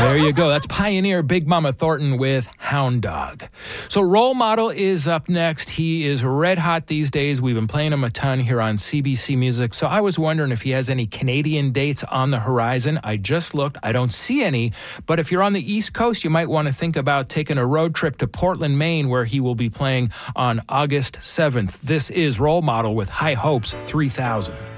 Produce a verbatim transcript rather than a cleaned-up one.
There you go. That's Pioneer Big Mama Thornton with Hound Dog. So Role Model is up next. He is red hot these days. We've been playing him a ton here on C B C Music. So I was wondering if he has any Canadian dates on the horizon. I just looked. I don't see any. But if you're on the East Coast, you might want to think about taking a road trip to Portland, Maine, where he will be playing on August seventh. This is Role Model with High Hopes three thousand.